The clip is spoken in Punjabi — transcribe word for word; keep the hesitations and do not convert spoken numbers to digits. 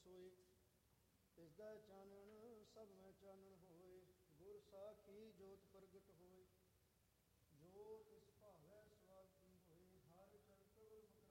ਸੋਏ। ਤਿਸਦਾ ਚਾਨਣ ਸਭ ਮੈਂ ਚਾਨਣ ਹੋਏ। ਗੁਰ ਸਾਖ